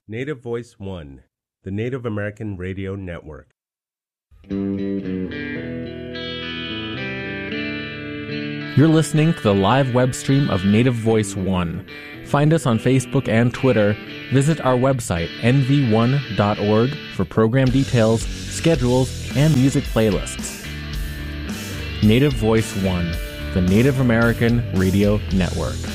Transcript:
Native Voice One, the Native American Radio Network. You're listening to the live web stream of Native Voice One. Find us on Facebook and Twitter. Visit our website, nv1.org, for program details, schedules, and music playlists. Native Voice One, the Native American Radio Network.